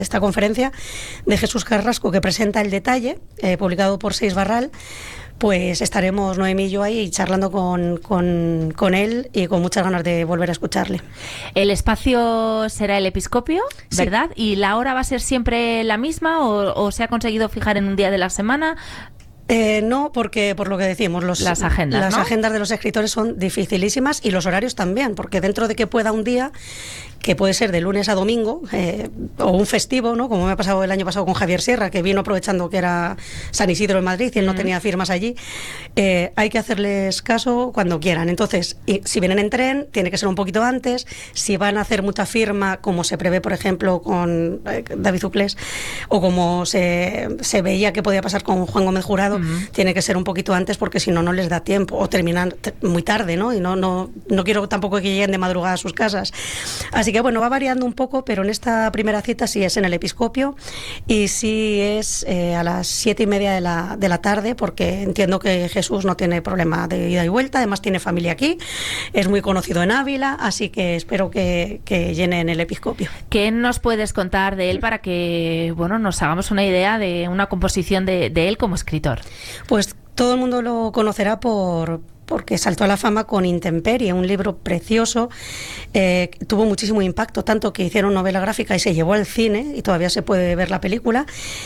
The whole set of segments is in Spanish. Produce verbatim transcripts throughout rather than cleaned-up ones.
esta conferencia de Jesús Carrasco, que presenta El Detalle, eh, publicado por Seis Barral. Pues estaremos Noemí y yo ahí charlando con, con, con él y con muchas ganas de volver a escucharle. El espacio será el Episcopio, ¿verdad? Sí. ¿Y la hora va a ser siempre la misma o, o se ha conseguido fijar en un día de la semana? Eh, no, porque por lo que decimos, los, las agendas, las ¿no? agendas de los escritores son dificilísimas y los horarios también, porque dentro de que pueda un día, que puede ser de lunes a domingo, eh, o un festivo, ¿no? Como me ha pasado el año pasado con Javier Sierra, que vino aprovechando que era San Isidro en Madrid y él no mm. tenía firmas allí, eh, hay que hacerles caso cuando quieran. Entonces, y, si vienen en tren, tiene que ser un poquito antes. Si van a hacer mucha firma, como se prevé, por ejemplo, con eh, David Zuclés, o como se, se veía que podía pasar con Juan Gómez Jurado, uh-huh. tiene que ser un poquito antes, porque si no, no les da tiempo, o terminan t- muy tarde, ¿no? Y no, no, no quiero tampoco que lleguen de madrugada a sus casas. Así que bueno, va variando un poco, pero en esta primera cita sí es en el Episcopio y sí es eh, a las siete y media de la, de la tarde, porque entiendo que Jesús no tiene problema de ida y vuelta, además tiene familia aquí, es muy conocido en Ávila, así que espero que, que llenen el Episcopio. ¿Qué nos puedes contar de él para que, bueno, nos hagamos una idea de una composición de, de él como escritor? Pues todo el mundo lo conocerá por... porque saltó a la fama con Intemperie, un libro precioso, eh, tuvo muchísimo impacto, tanto que hicieron novela gráfica y se llevó al cine, y todavía se puede ver la película,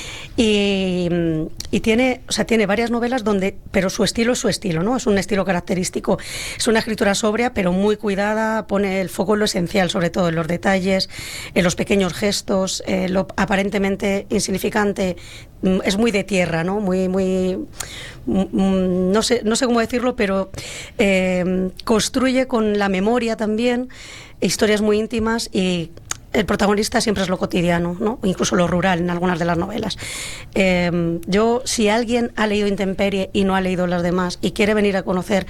y, y tiene, o sea, tiene varias novelas donde, pero su estilo es su estilo, ¿no? Es un estilo característico, es una escritura sobria, pero muy cuidada, pone el foco en lo esencial, sobre todo en los detalles, en los pequeños gestos, eh, lo aparentemente insignificante, es muy de tierra, ¿no? Muy, muy, no sé, no sé cómo decirlo, pero eh, construye con la memoria también historias muy íntimas y el protagonista siempre es lo cotidiano, ¿no? Incluso lo rural en algunas de las novelas. Eh, yo, si alguien ha leído Intemperie y no ha leído las demás y quiere venir a conocer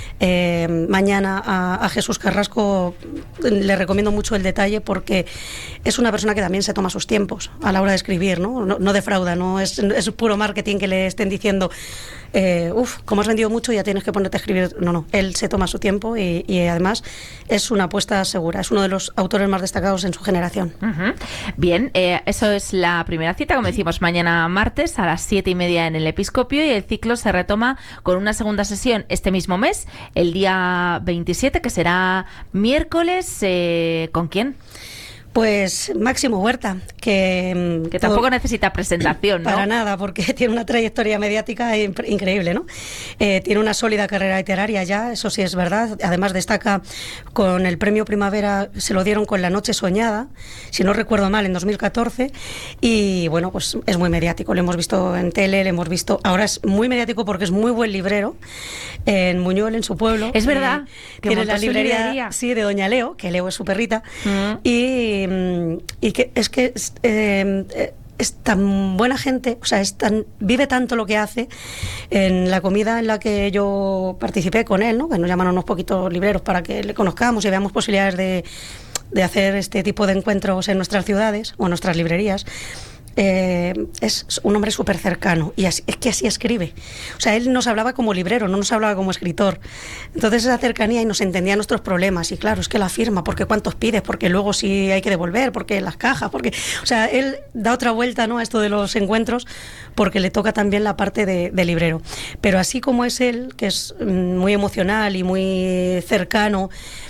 eh, mañana a, a Jesús Carrasco, le recomiendo mucho El Detalle, porque es una persona que también se toma sus tiempos a la hora de escribir, ¿no? No, no defrauda, no es, es puro marketing que le estén diciendo eh, uff, como has vendido mucho ya tienes que ponerte a escribir. No, no, él se toma su tiempo y, y además es una apuesta segura, es uno de los autores más destacados en su generación. Uh-huh. Bien, eh, eso es la primera cita, como decimos, mañana martes a las siete y media en el Episcopio, y el ciclo se retoma con una segunda sesión este mismo mes, el día veintisiete, que será miércoles. Eh, ¿con quién? Pues Máximo Huerta, que... Que tampoco todo, necesita presentación, ¿no? Para nada, porque tiene una trayectoria mediática increíble, ¿no? Eh, tiene una sólida carrera literaria ya, eso sí es verdad. Además destaca con el Premio Primavera, se lo dieron con La Noche Soñada, si no recuerdo mal, en dos mil catorce. Y bueno, pues es muy mediático. Lo hemos visto en tele, lo hemos visto... Ahora es muy mediático porque es muy buen librero en Muñol, en su pueblo. Es verdad. Eh, que tiene la librería, librería, sí, de Doña Leo, que Leo es su perrita. Mm. Y... y que es que eh, es tan buena gente, o sea, es tan, vive tanto lo que hace. En la comida en la que yo participé con él, ¿no? Que nos llamaron unos poquitos libreros para que le conozcamos y veamos posibilidades de, de hacer este tipo de encuentros en nuestras ciudades o en nuestras librerías. Eh, es un hombre súper cercano y así, es que así escribe, o sea, él nos hablaba como librero, no nos hablaba como escritor, entonces esa cercanía, y nos entendía nuestros problemas, y claro, es que la firma, porque cuántos pides, porque luego sí hay que devolver, porque las cajas, porque, o sea, él da otra vuelta, ¿no?, a esto de los encuentros, porque le toca también la parte de, de librero, pero así como es él, que es muy emocional y muy cercano,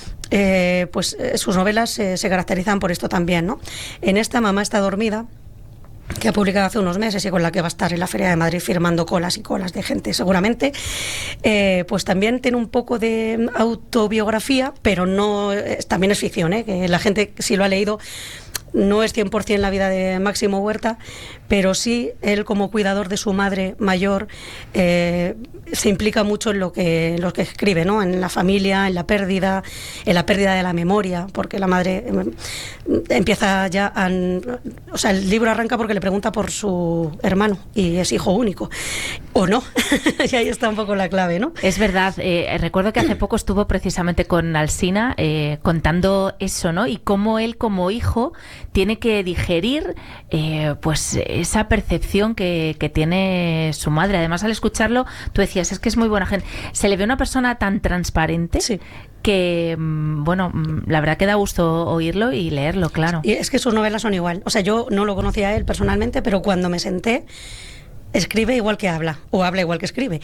eh, pues eh, sus novelas eh, se caracterizan por esto también, ¿no? En esta, Mamá está dormida, que ha publicado hace unos meses y con la que va a estar en la Feria de Madrid firmando colas y colas de gente seguramente, eh, pues también tiene un poco de autobiografía, pero no, eh, también es ficción, ¿eh? Que la gente, si lo ha leído, no es cien por ciento la vida de Máximo Huerta, pero sí él, como cuidador de su madre mayor, eh, se implica mucho en lo que, en lo que escribe, ¿no? En la familia, en la pérdida, en la pérdida de la memoria, porque la madre eh, empieza ya a... O sea, el libro arranca porque le pregunta por su hermano y es hijo único, o no, y ahí está un poco la clave, ¿no? Es verdad, eh, recuerdo que hace poco estuvo precisamente con Alsina eh, contando eso, ¿no? Y cómo él, como hijo, tiene que digerir eh, pues esa percepción que, que tiene su madre. Además, al escucharlo, tú decías, es que es muy buena gente. Se le ve una persona tan transparente, sí, que, bueno, la verdad que da gusto oírlo y leerlo, claro. Y es que sus novelas son igual. O sea, yo no lo conocía a él personalmente, pero cuando me senté, escribe igual que habla, o habla igual que escribe,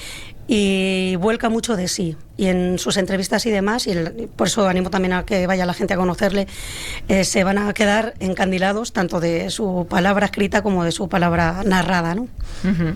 y vuelca mucho de sí, y en sus entrevistas y demás, y el, por eso animo también a que vaya la gente a conocerle, eh, se van a quedar encandilados tanto de su palabra escrita como de su palabra narrada, ¿no? Uh-huh.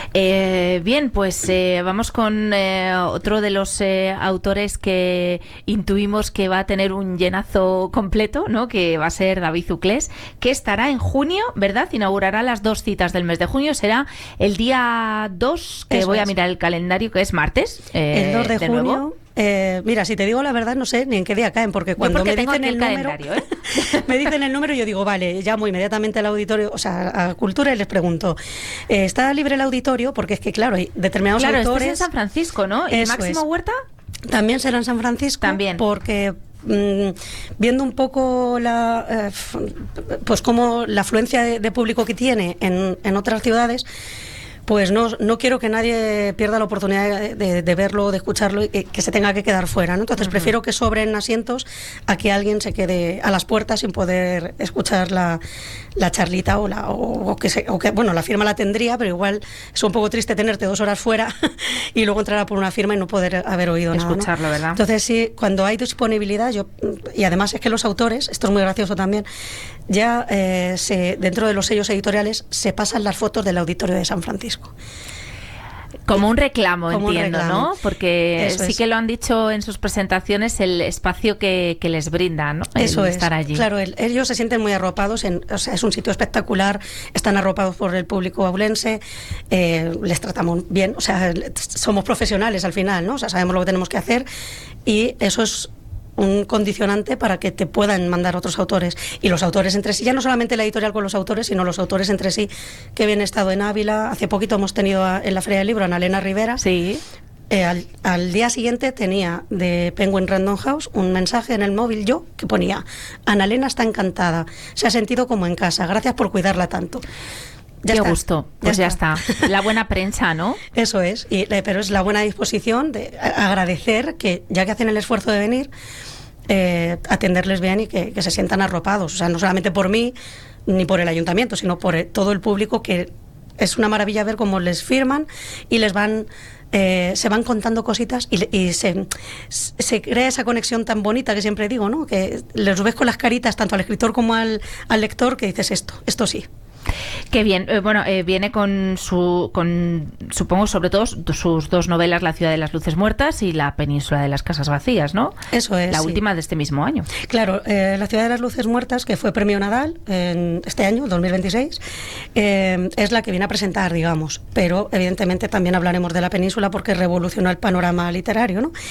Eh, bien, pues eh, vamos con eh, otro de los eh, autores que intuimos que va a tener un llenazo completo, ¿no? Que va a ser David Zuclés, que estará en junio, ¿verdad? Inaugurará las dos citas del mes de junio, será el día dos, que Eso voy a es. mirar el calendario, que es martes. Eh, el dos de, de junio. Nuevo. Eh, mira, si te digo la verdad, no sé ni en qué día caen, porque cuando porque me dicen el, el número, ¿eh? me dicen el número, yo digo, vale, llamo inmediatamente al auditorio, o sea, a Cultura, y les pregunto, eh, ¿está libre el auditorio? Porque es que, claro, hay determinados claro, autores... Claro, es en San Francisco, ¿no? ¿Y Máximo es. Huerta? También será en San Francisco. También. Porque... Mm, viendo un poco la eh, pues como la afluencia de, de público que tiene en, en otras ciudades, pues no, no quiero que nadie pierda la oportunidad de, de, de verlo, de escucharlo, y que, que se tenga que quedar fuera, ¿no? Entonces uh-huh. prefiero que sobren asientos a que alguien se quede a las puertas sin poder escuchar la, la charlita o, la, o, o, que se, o que, bueno, la firma la tendría, pero igual es un poco triste tenerte dos horas fuera y luego entrar a por una firma y no poder haber oído nada, escucharlo, ¿no? ¿verdad? Entonces sí, cuando hay disponibilidad, yo, y además es que los autores, esto es muy gracioso también, ya eh, se, dentro de los sellos editoriales se pasan las fotos del auditorio de San Francisco. Como un reclamo, Como entiendo, un reclamo. ¿no? Porque Eso sí es. que lo han dicho en sus presentaciones, el espacio que, que les brinda, ¿no? El Eso es. estar allí. Claro, el, ellos se sienten muy arropados, en, o sea, es un sitio espectacular, están arropados por el público aulense, eh, les tratamos bien, o sea, somos profesionales al final, ¿no? O sea, sabemos lo que tenemos que hacer, y eso es un condicionante para que te puedan mandar otros autores, y los autores entre sí, ya no solamente la editorial con los autores, sino los autores entre sí, que bien he estado en Ávila, hace poquito hemos tenido a, en la Feria del Libro a Ana Elena Rivera. Sí. Eh, al, al día siguiente tenía de Penguin Random House un mensaje en el móvil yo que ponía: Ana Elena está encantada, se ha sentido como en casa, gracias por cuidarla tanto. Ya Qué está, gusto, pues ya, ya está. está. La buena prensa, ¿no? Eso es, y, pero es la buena disposición de agradecer que, ya que hacen el esfuerzo de venir, eh, atenderles bien y que, que se sientan arropados. O sea, no solamente por mí, ni por el ayuntamiento, sino por el, todo el público, que es una maravilla ver cómo les firman y les van... Eh, se van contando cositas y, y se, se crea esa conexión tan bonita que siempre digo, ¿no? Que les ves con las caritas tanto al escritor como al, al lector, que dices esto, esto sí. Qué bien. Eh, bueno, eh, viene con su, con supongo sobre todo sus dos novelas, La ciudad de las luces muertas y La península de las casas vacías, ¿no? Eso es. La sí. última de este mismo año. Claro, eh, La ciudad de las luces muertas, que fue premio Nadal en este año, dos mil veintiséis, eh, es la que viene a presentar, digamos, pero evidentemente también hablaremos de La península porque revolucionó el panorama literario, ¿no?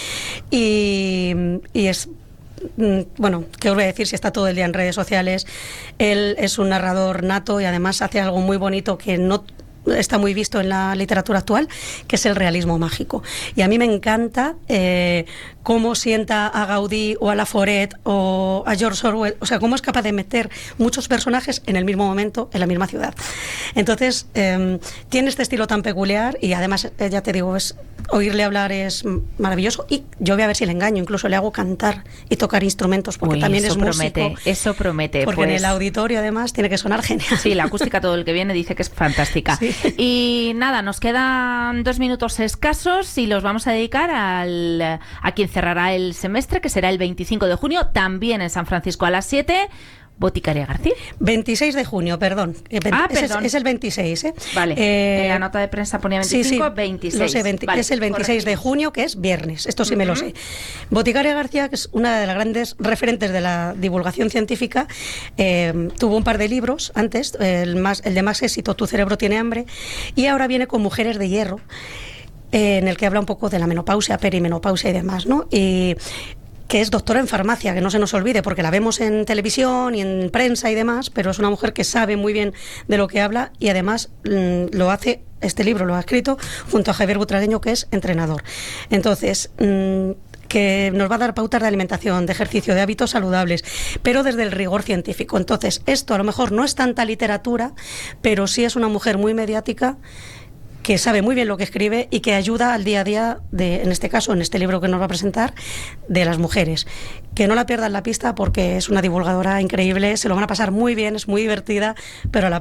Y, y es... Bueno, ¿qué os voy a decir si está todo el día en redes sociales? Él es un narrador nato y además hace algo muy bonito que no está muy visto en la literatura actual, que es el realismo mágico. Y a mí me encanta eh, cómo sienta a Gaudí o a Laforet o a George Orwell, o sea, cómo es capaz de meter muchos personajes en el mismo momento, en la misma ciudad. Entonces, eh, tiene este estilo tan peculiar y además, eh, ya te digo, es, oírle hablar es maravilloso, y yo voy a ver si le engaño, incluso le hago cantar y tocar instrumentos, porque Uy, también eso es promete, músico. Eso promete. Porque pues... en el auditorio además tiene que sonar genial. Sí, la acústica, todo el que viene dice que es fantástica. Sí. Y nada, nos quedan dos minutos escasos y los vamos a dedicar al, a quien cerrará el semestre, que será el veinticinco de junio, también en San Francisco a las siete. Boticaria García. veintiséis de junio, perdón. Ah, es, perdón. Es el veintiséis, ¿eh? Vale. Eh, en la nota de prensa ponía veinticinco, sí, sí, veintiséis. Lo sé, veinte, vale, es el veintiséis de junio, que es viernes. Esto sí uh-huh. me lo sé. Boticaria García, que es una de las grandes referentes de la divulgación científica, eh, tuvo un par de libros antes, el, más, el de más éxito, Tu cerebro tiene hambre, y ahora viene con Mujeres de hierro, eh, en el que habla un poco de la menopausia, perimenopausia y demás, ¿no? Y que es doctora en farmacia, que no se nos olvide, porque la vemos en televisión y en prensa y demás, pero es una mujer que sabe muy bien de lo que habla y además mmm, lo hace, este libro lo ha escrito junto a Javier Butragueño, que es entrenador. Entonces, mmm, que nos va a dar pautas de alimentación, de ejercicio, de hábitos saludables, pero desde el rigor científico. Entonces, esto a lo mejor no es tanta literatura, pero sí es una mujer muy mediática, que sabe muy bien lo que escribe y que ayuda al día a día, de, en este caso, en este libro que nos va a presentar, de las mujeres. Que no la pierdan la pista porque es una divulgadora increíble, se lo van a pasar muy bien, es muy divertida, pero a la